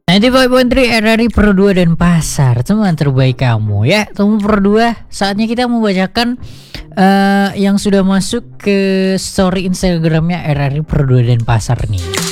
95.3 RRI Pro 2 dan Pasar, teman terbaik kamu ya. Teman Pro 2, saatnya kita membacakan yang sudah masuk ke story Instagramnya RRI Pro 2 dan Pasar nih.